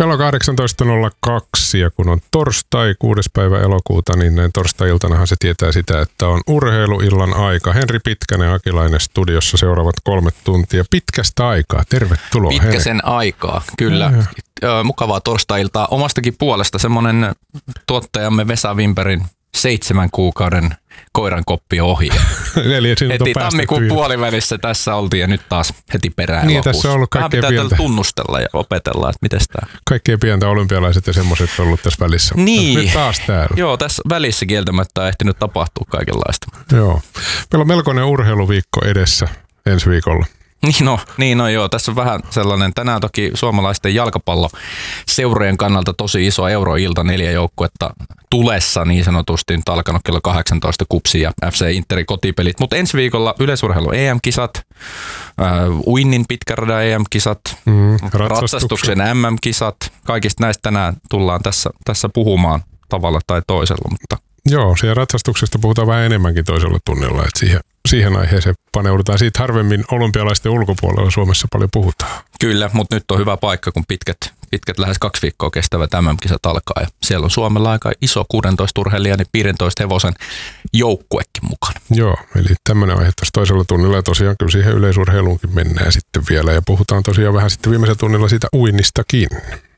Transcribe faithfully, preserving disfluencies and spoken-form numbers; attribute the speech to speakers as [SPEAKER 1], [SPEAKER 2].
[SPEAKER 1] Kello kahdeksantoista nolla kaksi ja kun on torstai kuudes päivä elokuuta, niin näin torstai-iltanahan se tietää sitä, että on urheiluillan aika. Henri Pitkänen ja Akilainen studiossa seuraavat kolme tuntia pitkästä aikaa. Tervetuloa.
[SPEAKER 2] Pitkäsen Henri. Aikaa, kyllä. Ja. Mukavaa torstai-iltaa. Omastakin puolesta semmoinen tuottajamme Vesa Wimbergin seitsemän kuukauden koiran koppi ohi.
[SPEAKER 1] Eli
[SPEAKER 2] heti tammikuun puolivälissä tässä oltiin ja nyt taas heti perään
[SPEAKER 1] niin,
[SPEAKER 2] elokuussa.
[SPEAKER 1] Tässä on ollut kaikkea
[SPEAKER 2] pitää
[SPEAKER 1] pientä.
[SPEAKER 2] tunnustella ja opetella, että miten tämä.
[SPEAKER 1] Kaikkea pientä olympialaiset ja semmoiset on ollut tässä välissä.
[SPEAKER 2] Niin.
[SPEAKER 1] Nyt taas täällä.
[SPEAKER 2] Joo, tässä välissä kieltämättä on ehtinyt tapahtua kaikenlaista.
[SPEAKER 1] Joo. Meillä on melkoinen urheiluviikko edessä ensi viikolla.
[SPEAKER 2] Niin no, niin no joo, tässä on vähän sellainen, tänään toki suomalaisten jalkapalloseurojen kannalta tosi iso euroilta, neljä joukkuetta tulessa niin sanotusti, nyt alkanut kello kahdeksantoista Kupsi ja F C Interin kotipelit, mutta ensi viikolla yleisurheilu E M-kisat, äh, uinnin pitkäradan E M-kisat, mm, ratsastuksen. ratsastuksen M M-kisat, kaikista näistä tänään tullaan tässä, tässä puhumaan tavalla tai toisella, mutta
[SPEAKER 1] joo, siellä ratsastuksesta puhutaan vähän enemmänkin toisella tunnilla, että siihen, siihen aiheeseen paneudutaan. Siitä harvemmin olympialaisten ulkopuolella Suomessa paljon puhutaan.
[SPEAKER 2] Kyllä, mutta nyt on hyvä paikka, kun pitkät, pitkät lähes kaksi viikkoa kestävät M M-kisat alkaa. Ja siellä on Suomella aika iso kuusitoista urheilijan ja viisitoista hevosen joukkuekin mukana.
[SPEAKER 1] Joo, eli tämmöinen aihe tässä toisella tunnilla ja tosiaan kyllä siihen yleisurheiluunkin mennään sitten vielä. Ja puhutaan tosiaan vähän sitten viimeisellä tunnilla siitä uinnistakin.